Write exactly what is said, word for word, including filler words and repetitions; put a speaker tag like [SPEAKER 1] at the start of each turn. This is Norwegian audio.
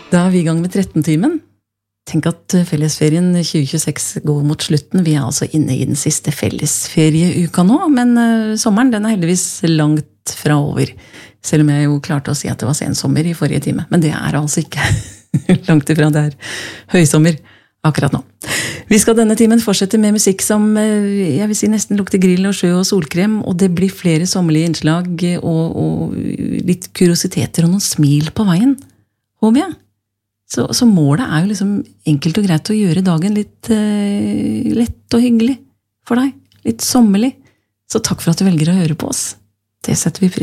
[SPEAKER 1] Da er vi i gang med tretten-timen. Tenk at fellesferien tjue tjueseks går mot slutten. Vi er altså inne i den siste fellesferieuka nå, men uh, sommeren den er heldigvis langt fra over. Selv om jeg jo klarte å si at det var sensommer i forrige time. Men det er altså ikke langt ifra, det er høysommer akkurat nå. Vi skal denne timen fortsette med musikk som uh, jeg vil si nesten lukter grill og sjø og solkrem, og det blir flere sommerlige innslag og, og litt kuriositeter og noen smil på veien, håper jeg. Så, så målet er jo liksom enkelt og greit å gjøre dagen litt eh, lett og hyggelig for deg. Litt sommerlig. Så takk for at du velger å høre på oss. Det setter vi pris.